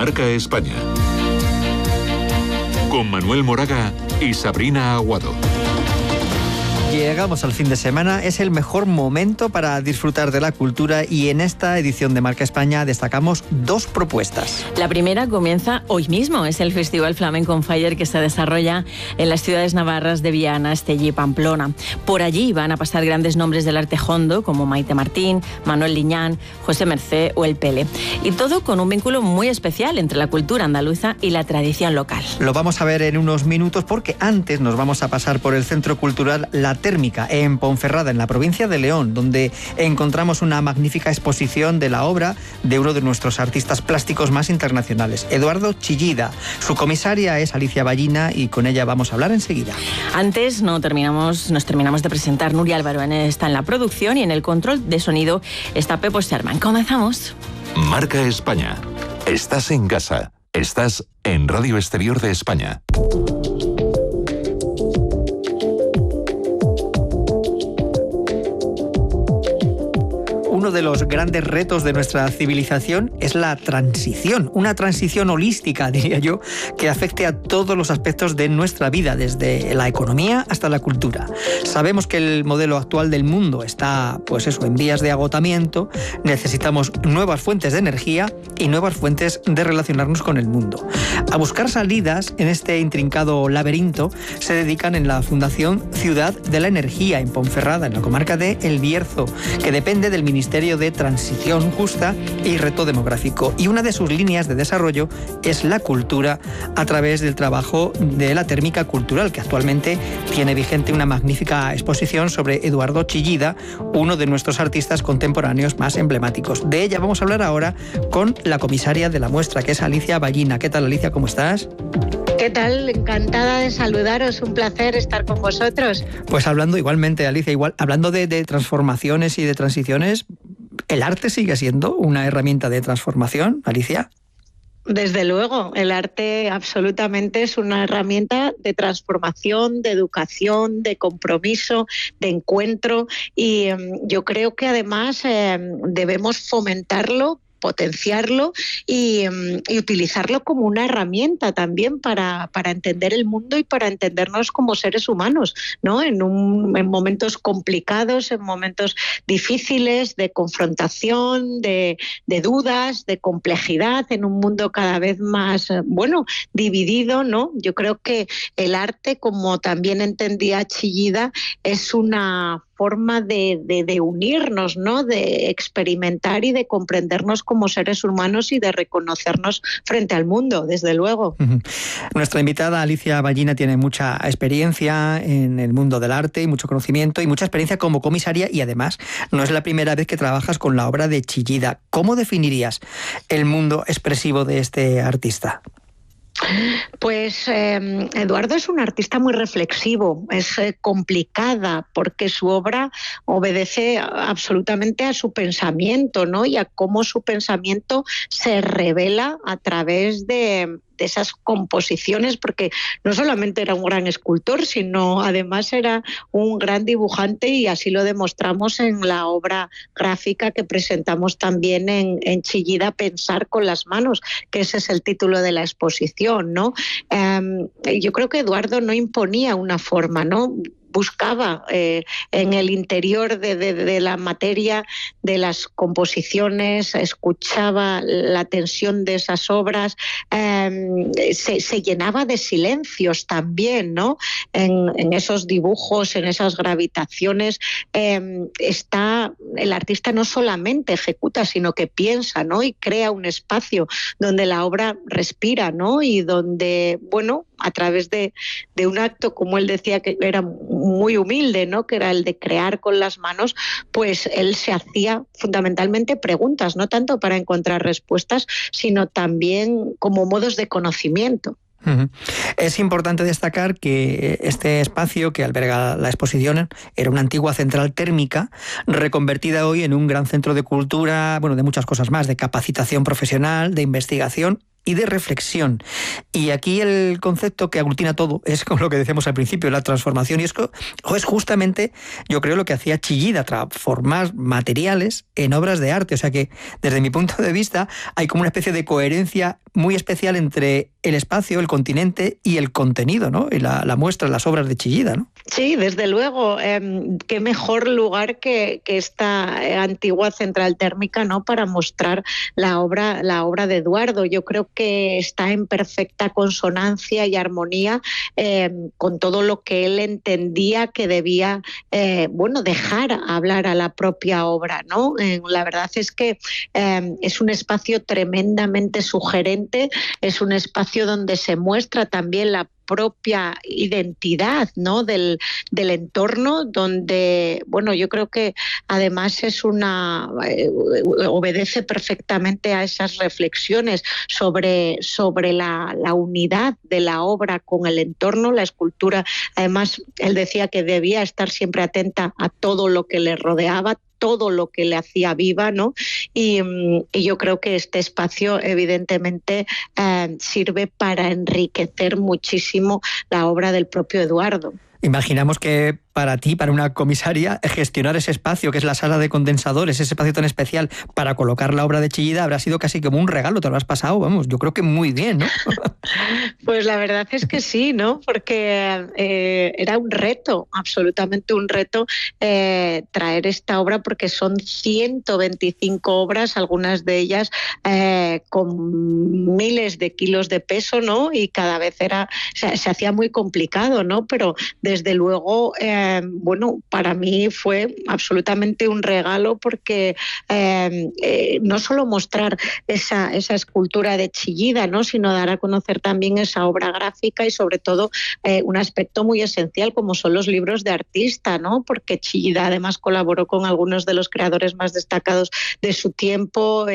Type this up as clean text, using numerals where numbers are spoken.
Marca España. Con Manuel Moraga y Sabrina Aguado. Llegamos al fin de semana, es el mejor momento para disfrutar de la cultura y en esta edición de Marca España destacamos dos propuestas. La primera comienza hoy mismo, es el Festival Flamenco on Fire que se desarrolla en las ciudades navarras de Viana, Estella y Pamplona. Por allí van a pasar grandes nombres del arte hondo como Maite Martín, Manuel Liñán, José Mercé o El Pele. Y todo con un vínculo muy especial entre la cultura andaluza y la tradición local. Lo vamos a ver en unos minutos porque antes nos vamos a pasar por el Centro Cultural La Térmica, en Ponferrada, en la provincia de León, donde encontramos una magnífica exposición de la obra de uno de nuestros artistas plásticos más internacionales, Eduardo Chillida. Su comisaria es Alicia Ballina y con ella vamos a hablar enseguida. Antes nos terminamos de presentar. Nuria Álvaro está en la producción y en el control de sonido está Pepo Sherman. Comenzamos. Marca España. Estás en casa. Estás en Radio Exterior de España. Uno de los grandes retos de nuestra civilización es la transición, una transición holística, diría yo, que afecte a todos los aspectos de nuestra vida, desde la economía hasta la cultura. Sabemos que el modelo actual del mundo está, en vías de agotamiento. Necesitamos nuevas fuentes de energía y nuevas fuentes de relacionarnos con el mundo. A buscar salidas en este intrincado laberinto se dedican en la Fundación Ciudad de la Energía, en Ponferrada, en la comarca de El Bierzo, que depende del Ministerio de Transición Justa y Reto Demográfico. Y una de sus líneas de desarrollo es la cultura a través del trabajo de la Térmica Cultural, que actualmente tiene vigente una magnífica exposición sobre Eduardo Chillida, uno de nuestros artistas contemporáneos más emblemáticos. De ella vamos a hablar ahora con la comisaria de la muestra, que es Alicia Ballina. ¿Qué tal, Alicia? ¿Cómo estás? ¿Qué tal? Encantada de saludaros, un placer estar con vosotros. Pues hablando igualmente, Alicia, hablando de transformaciones y de transiciones, ¿el arte sigue siendo una herramienta de transformación, Alicia? Desde luego, el arte absolutamente es una herramienta de transformación, de educación, de compromiso, de encuentro y yo creo que además debemos fomentarlo, potenciarlo y utilizarlo como una herramienta también para entender el mundo y para entendernos como seres humanos, ¿no? En momentos complicados, en momentos difíciles, de confrontación, de dudas, de complejidad, en un mundo cada vez más, dividido, ¿no? Yo creo que el arte, como también entendía Chillida, es una forma de unirnos, ¿no? De experimentar y de comprendernos como seres humanos y de reconocernos frente al mundo, desde luego. Nuestra invitada Alicia Ballina tiene mucha experiencia en el mundo del arte y mucho conocimiento y mucha experiencia como comisaria y además no es la primera vez que trabajas con la obra de Chillida. ¿Cómo definirías el mundo expresivo de este artista? Pues Eduardo es un artista muy reflexivo, es complicada porque su obra obedece absolutamente a su pensamiento, ¿no? Y a cómo su pensamiento se revela a través de esas composiciones, porque no solamente era un gran escultor, sino además era un gran dibujante y así lo demostramos en la obra gráfica que presentamos también en Chillida, Pensar con las manos, que ese es el título de la exposición, ¿no? Yo creo que Eduardo no imponía una forma, ¿no? Buscaba en el interior de la materia, de las composiciones, escuchaba la tensión de esas obras, se llenaba de silencios también, ¿no? En esos dibujos, en esas gravitaciones, el artista no solamente ejecuta, sino que piensa, ¿no? Y crea un espacio donde la obra respira, ¿no? Y donde, a través de un acto, como él decía, que era muy humilde, ¿no? Que era el de crear con las manos, pues él se hacía fundamentalmente preguntas, no tanto para encontrar respuestas, sino también como modos de conocimiento. Es importante destacar que este espacio que alberga la exposición era una antigua central térmica reconvertida hoy en un gran centro de cultura, de muchas cosas más, de capacitación profesional, de investigación y de reflexión. Y aquí el concepto que aglutina todo es como lo que decíamos al principio, la transformación. Y es justamente, yo creo, lo que hacía Chillida, transformar materiales en obras de arte. O sea que, desde mi punto de vista, hay como una especie de coherencia muy especial entre el espacio, el continente y el contenido, ¿no? Y la muestra, las obras de Chillida, ¿no? Sí, desde luego. Qué mejor lugar que esta antigua central térmica, ¿no?, para mostrar la obra de Eduardo. Yo creo que está en perfecta consonancia y armonía con todo lo que él entendía que debía dejar hablar a la propia obra, ¿no? La verdad es que es un espacio tremendamente sugerente, es un espacio donde se muestra también la propia identidad, ¿no?, del entorno, donde, yo creo que además obedece perfectamente a esas reflexiones sobre la unidad de la obra con el entorno, la escultura. Además, él decía que debía estar siempre atenta a todo lo que le rodeaba, todo lo que le hacía viva, ¿no? Y yo creo que este espacio evidentemente sirve para enriquecer muchísimo la obra del propio Eduardo. Imaginamos que para ti, para una comisaria, gestionar ese espacio que es la sala de condensadores, ese espacio tan especial para colocar la obra de Chillida, habrá sido casi como un regalo, te lo has pasado, vamos, yo creo que muy bien, ¿no? Pues la verdad es que sí, ¿no? Porque era un reto, absolutamente un reto, traer esta obra, porque son 125 obras, algunas de ellas con miles de kilos de peso, ¿no? Y cada vez se hacía muy complicado, ¿no? Pero desde luego, para mí fue absolutamente un regalo, porque no solo mostrar esa escultura de Chillida, ¿no?, sino dar a conocer también esa obra gráfica y sobre todo un aspecto muy esencial como son los libros de artista, ¿no?, porque Chillida además colaboró con algunos de los creadores más destacados de su tiempo.